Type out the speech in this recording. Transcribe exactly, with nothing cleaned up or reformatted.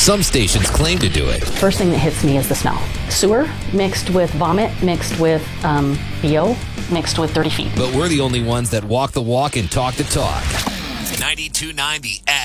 Some stations claim to do it. First thing that hits me is the smell. Sewer mixed with vomit, mixed with um, B O, mixed with dirty feet. But we're the only ones that walk the walk and talk the talk. ninety-two point nine The X.